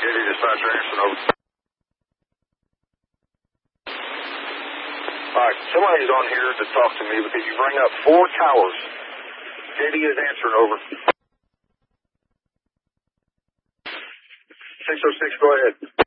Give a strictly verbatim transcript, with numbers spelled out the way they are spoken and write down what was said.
J D dispatcher answering over. Alright, somebody's on here to talk to me because you bring up four towers. J D is answering over. six oh six, go ahead.